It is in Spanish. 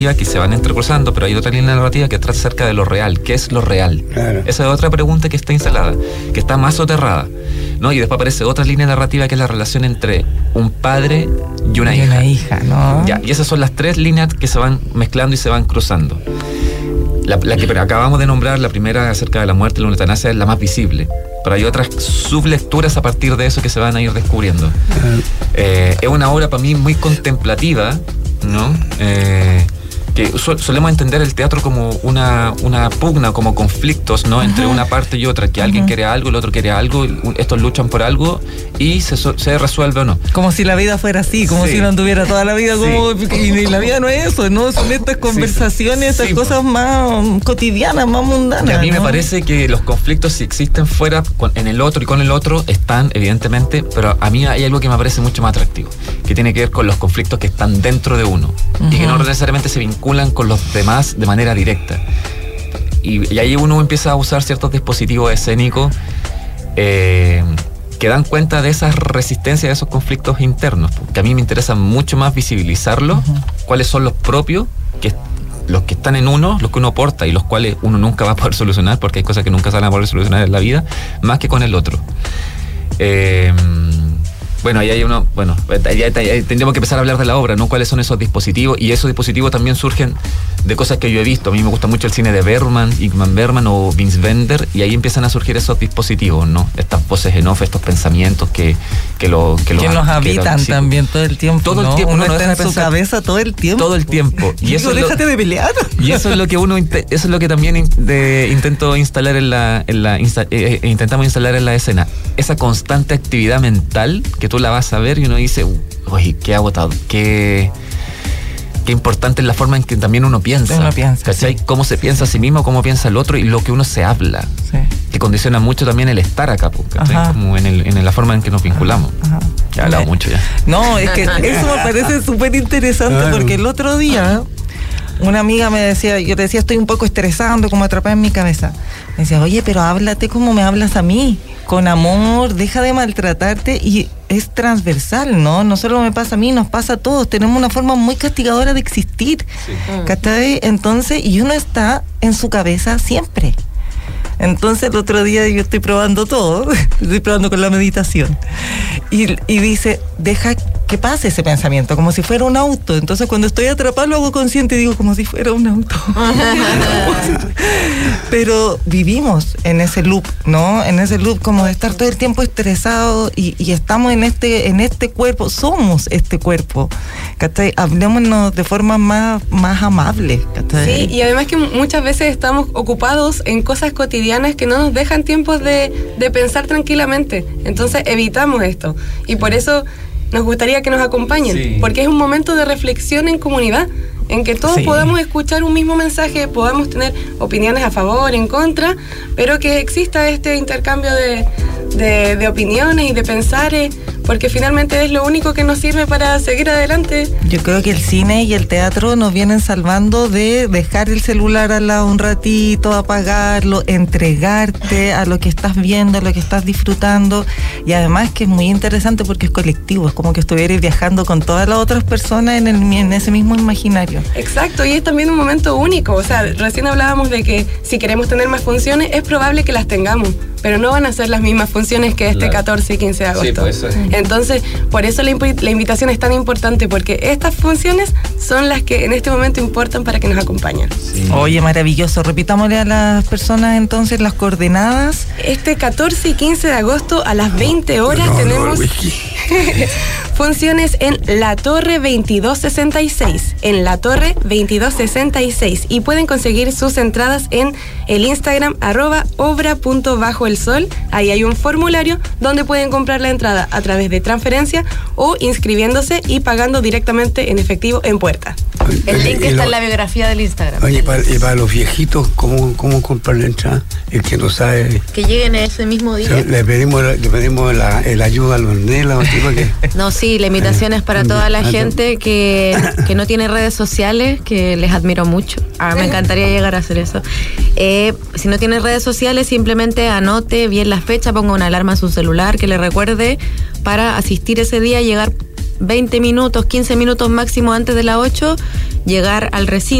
que se van entrecruzando, pero hay otra línea narrativa que trata acerca de lo real. ¿Qué es lo real? Claro. Esa es otra pregunta que está instalada, que está más soterrada, ¿no? Y después aparece otra línea narrativa que es la relación entre un padre y una hija. Una hija, ¿no? Ya, y esas son las tres líneas que se van mezclando y se van cruzando. La que acabamos de nombrar, la primera acerca de la muerte y la eutanasia, es la más visible. Pero hay otras sublecturas a partir de eso que se van a ir descubriendo. Es una obra para mí muy contemplativa, ¿no? Que solemos entender el teatro como una pugna, como conflictos, ¿no? Entre una parte y otra, que alguien quiere algo, el otro quiere algo, estos luchan por algo y se resuelve o no. Como si la vida fuera así, como si no anduviera toda la vida como... Y la vida no es eso, ¿no? Son estas conversaciones, estas cosas más cotidianas, más mundanas. Que a mí me parece que los conflictos, si existen fuera, en el otro y con el otro, están, evidentemente, pero a mí hay algo que me parece mucho más atractivo, que tiene que ver con los conflictos que están dentro de uno y que no necesariamente se vinculan con los demás de manera directa. Y ahí uno empieza a usar ciertos dispositivos escénicos que dan cuenta de esas resistencias, de esos conflictos internos, que a mí me interesa mucho más visibilizarlos, cuáles son los propios, los que están en uno, los que uno porta y los cuales uno nunca va a poder solucionar, porque hay cosas que nunca se van a poder solucionar en la vida, más que con el otro. Bueno, ahí hay uno, tendríamos que empezar a hablar de la obra, ¿no? ¿Cuáles son esos dispositivos? Y esos dispositivos también surgen de cosas que yo he visto. A mí me gusta mucho el cine de Bergman, Ingmar Bergman o Vince Bender, y ahí empiezan a surgir esos dispositivos, ¿no? Estas voces en off, estos pensamientos que nos habitan también todo el tiempo. Todo el tiempo, uno está en su cabeza todo el tiempo. Todo el tiempo. Y eso déjate de pelear. Y eso es lo que eso es lo que también intento instalar intentamos instalar en la escena. Esa constante actividad mental que tú la vas a ver y uno dice, oye, qué agotado, qué importante es la forma en que también uno piensa. ¿Cachai? Sí. Cómo se piensa a sí mismo, cómo piensa el otro y lo que uno se habla. Sí. Que condiciona mucho también el estar acá, ¿cachai? Como en la forma en que nos vinculamos. Ya he hablado mucho ya. No, es que eso me parece súper interesante porque el otro día una amiga me decía, yo le decía, estoy un poco estresando, como atrapada en mi cabeza. Me decía, oye, pero háblate como me hablas a mí, con amor, deja de maltratarte, y es transversal, ¿no? No solo me pasa a mí, nos pasa a todos, tenemos una forma muy castigadora de existir, ¿cachai? Entonces, y uno está en su cabeza siempre. Entonces el otro día yo estoy probando todo, estoy probando con la meditación, y dice, deja que pase ese pensamiento, como si fuera un auto. Entonces cuando estoy atrapado lo hago consciente y digo, como si fuera un auto. Pero vivimos en ese loop, ¿no? En ese loop como de estar todo el tiempo estresado y estamos en este cuerpo, somos este cuerpo, ¿cachai? Hablémonos de forma más amable, ¿cachai? Sí, y además que muchas veces estamos ocupados en cosas cotidianas que no nos dejan tiempo de pensar tranquilamente. Entonces evitamos esto. Y por eso nos gustaría que nos acompañen, porque es un momento de reflexión en comunidad, en que todos podamos escuchar un mismo mensaje, podamos tener opiniones a favor, en contra, pero que exista este intercambio de opiniones y de pensares, porque finalmente es lo único que nos sirve para seguir adelante. Yo creo que el cine y el teatro nos vienen salvando de dejar el celular al lado un ratito, apagarlo, entregarte a lo que estás viendo, a lo que estás disfrutando, y además que es muy interesante porque es colectivo, es como que estuvieras viajando con todas las otras personas en ese mismo imaginario. Exacto, y es también un momento único. O sea, recién hablábamos de que si queremos tener más funciones, es probable que las tengamos, pero no van a ser las mismas funciones que este 14 y 15 de agosto. Sí, pues eso es. Entonces, por eso la invitación es tan importante, porque estas funciones son las que en este momento importan para que nos acompañen. Sí. Oye, maravilloso. Repitámosle a las personas entonces las coordenadas. Este 14 y 15 de agosto a las 20 horas tenemos funciones en La Torre 2266. En La Torre 2266. Y pueden conseguir sus entradas en el Instagram @obra.bajoelsol. Ahí hay un formulario donde pueden comprar la entrada a través de transferencia o inscribiéndose y pagando directamente en efectivo en puerta. El link está en la biografía del Instagram. Oye, y para los viejitos, ¿cómo comprar la entrada? El que no sabe. Que lleguen ese mismo día. O sea, le pedimos la ayuda a los nelas. No, sí, la invitación es para toda la gente que no tiene redes sociales, que les admiro mucho. Me encantaría llegar a hacer eso. Si no tiene redes sociales, simplemente anote bien la fecha, ponga una alarma en su celular que le recuerde para asistir ese día y llegar 20 minutos, 15 minutos máximo antes de las 8, llegar al recinto.